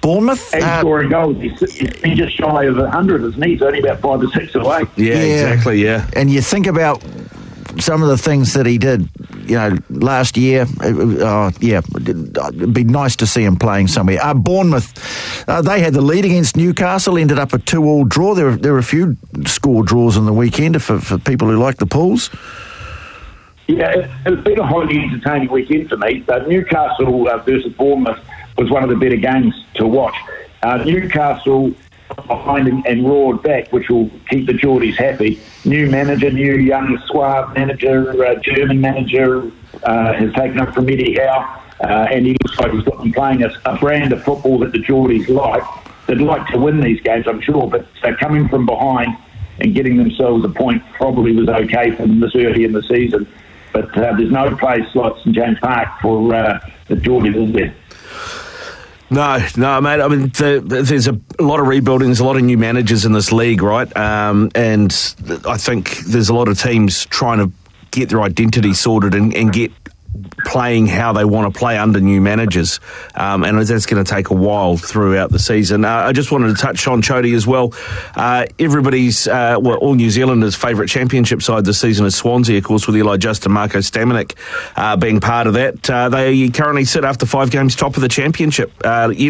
Bournemouth. And scoring goals. He's been just shy of 100, isn't he? He's only about 5 or 6 away. Yeah, exactly, yeah. And you think about some of the things that he did, last year. It'd be nice to see him playing somewhere. Bournemouth, they had the lead against Newcastle, ended up a 2-2 draw. There were a few score draws on the weekend for people who like the pools. Yeah, it's been a highly entertaining weekend for me. Newcastle versus Bournemouth was one of the better games to watch. Newcastle behind and roared back, which will keep the Geordies happy. New manager, new young suave manager, German manager has taken up from Eddie Howe, and he looks like he's got them playing a brand of football that the Geordies like. They'd like to win these games, I'm sure, but coming from behind and getting themselves a point probably was okay for them this early in the season. But there's no place like St James Park for the Geordies, is there? No, mate. I mean, there's a lot of rebuilding. There's a lot of new managers in this league, right? And I think there's a lot of teams trying to get their identity sorted and get playing how they want to play under new managers. And that's going to take a while throughout the season. I just wanted to touch on Chody as well. Everybody's, all New Zealanders' favourite championship side this season is Swansea, of course, with Eli Just and Marco Stamenik being part of that. They currently sit after 5 games top of the championship.